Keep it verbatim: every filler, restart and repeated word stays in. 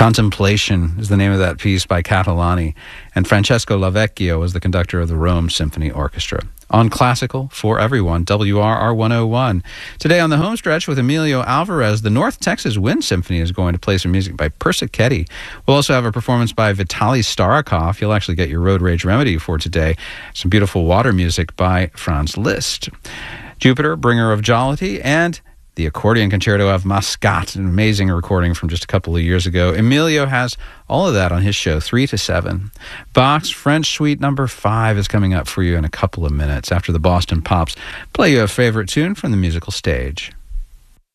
Contemplation is the name of that piece by Catalani, and Francesco Lavecchio was the conductor of the Rome Symphony Orchestra. On Classical for Everyone, W R R one oh one. Today on the home stretch with Emilio Alvarez, the North Texas Wind Symphony is going to play some music by Persichetti. We'll also have a performance by Vitaly Starakov. You'll actually get your road rage remedy for today. Some beautiful water music by Franz Liszt. Jupiter, Bringer of Jollity, and the Accordion Concerto of Mascat, an amazing recording from just a couple of years ago. Emilio has all of that on his show, three to seven. Bach's French Suite number five is coming up for you in a couple of minutes after the Boston Pops play you a favorite tune from the musical stage.